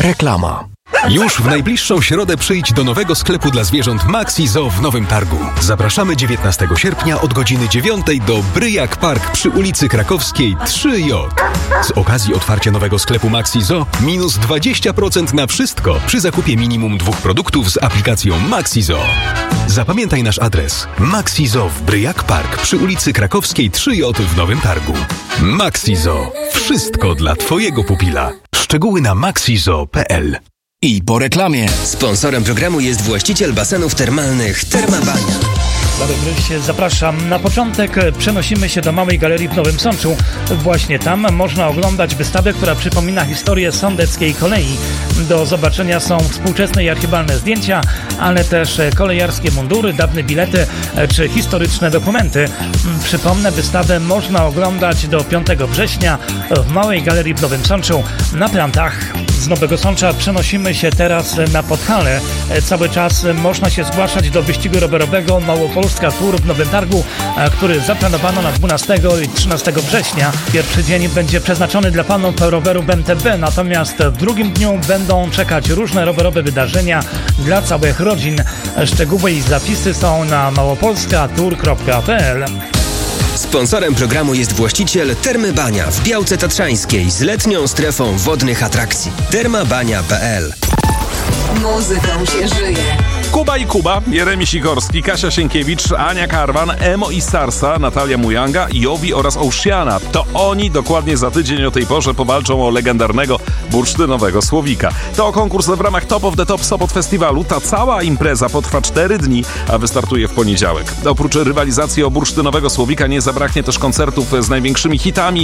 Reklama. Już w najbliższą środę przyjdź do nowego sklepu dla zwierząt Maxi Zoo w Nowym Targu. Zapraszamy 19 sierpnia od godziny 9 do Bryjak Park przy ulicy Krakowskiej 3J. Z okazji otwarcia nowego sklepu Maxi Zoo minus 20% na wszystko przy zakupie minimum 2 produktów z aplikacją Maxi Zoo. Zapamiętaj nasz adres. Maxi Zoo w Bryjak Park przy ulicy Krakowskiej 3J w Nowym Targu. Maxi Zoo. Wszystko dla Twojego pupila. Szczegóły na maxizo.pl. I po reklamie. Sponsorem programu jest właściciel basenów termalnych Termabania. Zapraszam. Na początek przenosimy się do Małej Galerii w Nowym Sączu. Właśnie tam można oglądać wystawę, która przypomina historię sądeckiej kolei. Do zobaczenia są współczesne i archiwalne zdjęcia, ale też kolejarskie mundury, dawne bilety czy historyczne dokumenty. Przypomnę, wystawę można oglądać do 5 września w Małej Galerii w Nowym Sączu na Plantach. Z Nowego Sącza przenosimy się teraz na Podhale. Cały czas można się zgłaszać do wyścigu rowerowego Małopolska Tour w Nowym Targu, który zaplanowano na 12 i 13 września. Pierwszy dzień będzie przeznaczony dla fanów rowerów MTB, natomiast w drugim dniu będą czekać różne rowerowe wydarzenia dla całych rodzin. Szczegóły i zapisy są na małopolskatour.pl. Sponsorem programu jest właściciel Termy Bania w Białce Tatrzańskiej z letnią strefą wodnych atrakcji. Termabania.pl. Muzyką się żyje. Kuba i Kuba, Jeremi Sikorski, Kasia Sienkiewicz, Ania Karwan, Emo i Starsa, Natalia Mujanga, Jowi oraz Oceana. To oni dokładnie za tydzień o tej porze powalczą o legendarnego bursztynowego słowika. To konkurs w ramach Top of the Top Sopot Festiwalu. Ta cała impreza potrwa 4 dni, a wystartuje w poniedziałek. Oprócz rywalizacji o bursztynowego słowika nie zabraknie też koncertów z największymi hitami